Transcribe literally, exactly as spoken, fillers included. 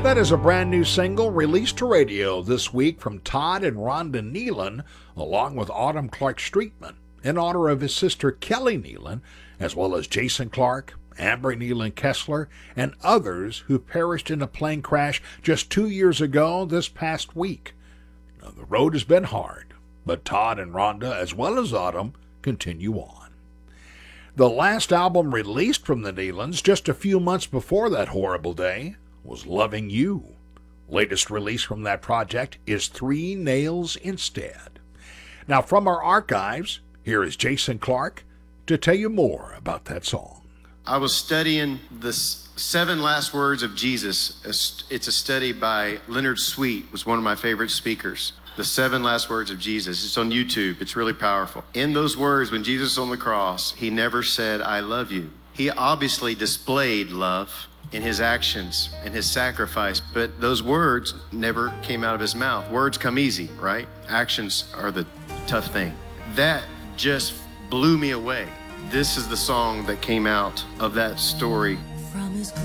That is a brand new single released to radio this week from Todd and Rhonda Nealon, along with Autumn Clark Streetman, in honor of his sister Kelly Nealon, as well as Jason Clark, Amber Nealon Kessler, and others who perished in a plane crash just two years ago this past week. Now, the road has been hard, but Todd and Rhonda, as well as Autumn, continue on. The last album released from the Nealons just a few months before that horrible day was Loving You. Latest release from that project is Three Nails Instead. Now, from our archives, here is Jason Clark to tell you more about that song. I was studying the Seven Last Words of Jesus. It's a study by Leonard Sweet, was one of my favorite speakers. The Seven Last Words of Jesus. It's on YouTube. It's really powerful. In those words, when Jesus was on the cross, he never said, I love you. He obviously displayed love in his actions and his sacrifice, but those words never came out of his mouth. Words come easy, right? Actions are the tough thing. That just blew me away. This is the song that came out of that story. From his